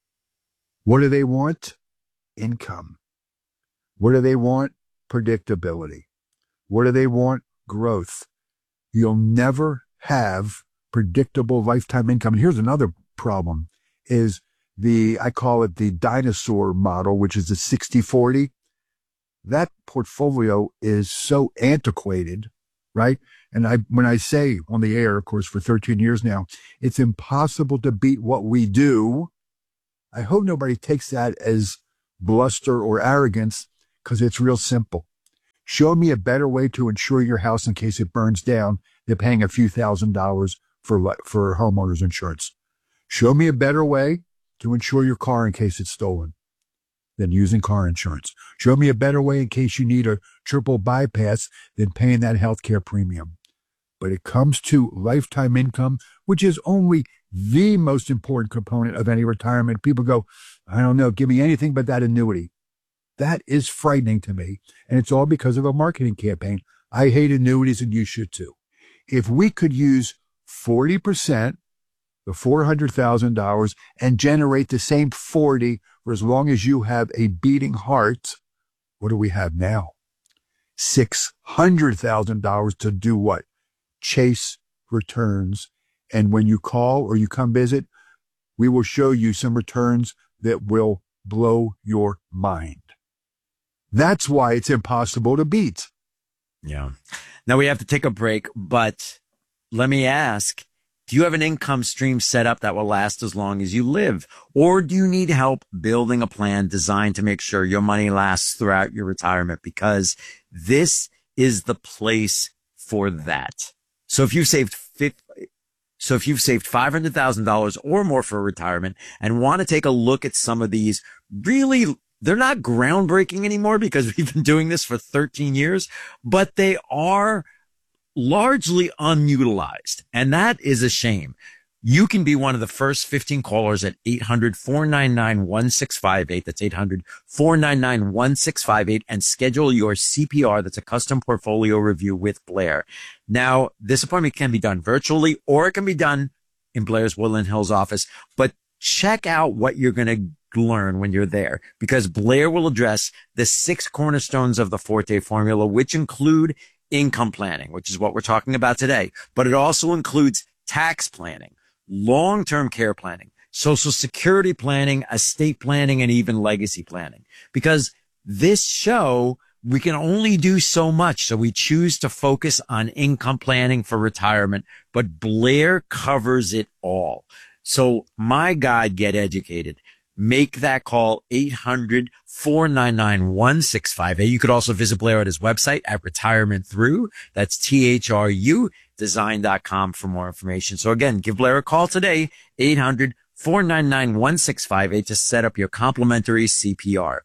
What do they want? Income. What do they want? Predictability. What do they want? Growth. You'll never have predictable lifetime income. And here's another problem is the, I call it the dinosaur model, which is the sixty forty. That portfolio is so antiquated, right? And I, when I say on the air, of course, for thirteen years now, it's impossible to beat what we do. I hope nobody takes that as bluster or arrogance, because it's real simple. Show me a better way to insure your house in case it burns down than paying a few thousand dollars for, for homeowners insurance. Show me a better way to insure your car in case it's stolen than using car insurance. Show me a better way in case you need a triple bypass than paying that healthcare premium. But it comes to lifetime income, which is only the most important component of any retirement. People go, I don't know, give me anything but that annuity. That is frightening to me. And it's all because of a marketing campaign. I hate annuities and you should too. If we could use forty percent, the four hundred thousand dollars, and generate the same forty for as long as you have a beating heart, what do we have now? six hundred thousand dollars to do what? Chase returns. And when you call or you come visit, we will show you some returns that will blow your mind. That's why it's impossible to beat. Yeah. Now we have to take a break, but let me ask, do you have an income stream set up that will last as long as you live? Or do you need help building a plan designed to make sure your money lasts throughout your retirement? Because this is the place for that. So if you've saved fifty, so if you've saved five hundred thousand dollars or more for retirement and want to take a look at some of these, really, they're not groundbreaking anymore because we've been doing this for thirteen years, but they are largely unutilized. And that is a shame. You can be one of the first fifteen callers at eight hundred, four nine nine, one six five eight. That's eight hundred, four nine nine, one six five eight, and schedule your C P R. That's a custom portfolio review with Blair. Now, this appointment can be done virtually or it can be done in Blair's Woodland Hills office, but check out what you're going to learn when you're there, because Blair will address the six cornerstones of the Forte formula, which include income planning, which is what we're talking about today, but it also includes tax planning, long-term care planning, social security planning, estate planning, and even legacy planning. Because this show, we can only do so much. So we choose to focus on income planning for retirement, but Blair covers it all. So my guide, Get Educated, make that call, eight hundred, four nine nine, one six five eight. You could also visit Blair at his website at Retirement Through. That's T H R U design dot com for more information. So again, give Blair a call today, eight hundred, four nine nine, one six five eight, to set up your complimentary C P R.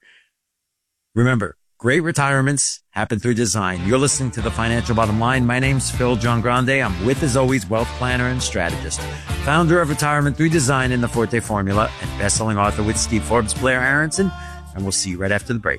Remember, great retirements happen through design. You're listening to The Financial Bottom Line. My name's Phil John Grande. I'm with, as always, wealth planner and strategist, founder of Retirement Through Design and the Forte Formula, and best-selling author with Steve Forbes, Blair Aronson. And we'll see you right after the break.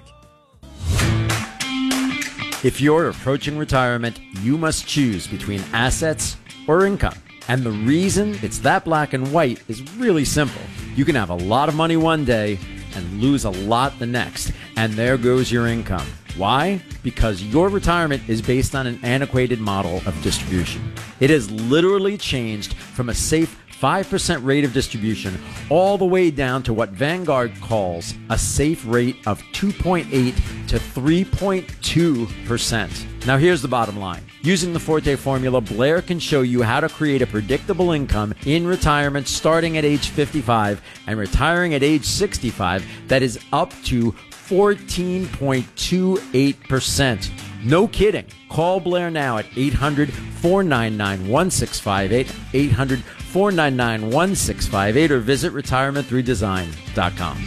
If you're approaching retirement, you must choose between assets or income. And the reason it's that black and white is really simple. You can have a lot of money one day and lose a lot the next. And there goes your income. Why? Because your retirement is based on an antiquated model of distribution. It has literally changed from a safe five percent rate of distribution all the way down to what Vanguard calls a safe rate of two point eight to three point two percent. Now here's the bottom line. Using the Forte formula, Blair can show you how to create a predictable income in retirement starting at age fifty-five and retiring at age sixty-five that is up to fourteen point two eight percent. No kidding. Call Blair now at eight hundred, four nine nine, one six five eight, eight hundred, four nine nine, one six five eight, or visit retirement through design dot com.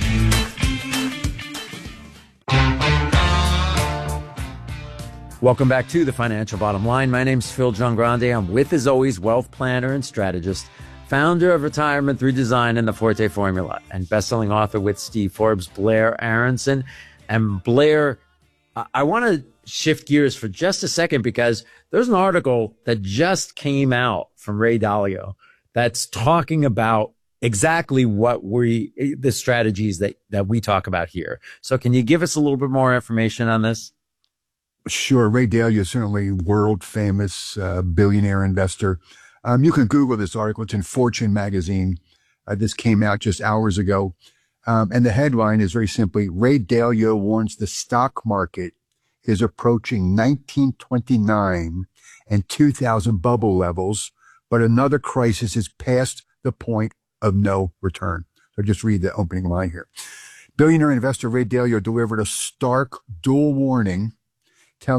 Welcome back to The Financial Bottom Line. My name's Phil John Grande. I'm with, as always, wealth planner and strategist, founder of Retirement Through Design and the Forte Formula, and best-selling author with Steve Forbes, Blair Aronson. And Blair, I, I want to shift gears for just a second because there's an article that just came out from Ray Dalio that's talking about exactly what we, the strategies that, that we talk about here. So can you give us a little bit more information on this? Sure. Ray Dalio is certainly world famous uh, billionaire investor. Um, you can Google this article. It's in Fortune magazine. Uh, this came out just hours ago. Um, and the headline is very simply, Ray Dalio warns the stock market is approaching nineteen twenty-nine and two thousand bubble levels, but another crisis is past the point of no return. So just read the opening line here. Billionaire investor Ray Dalio delivered a stark dual warning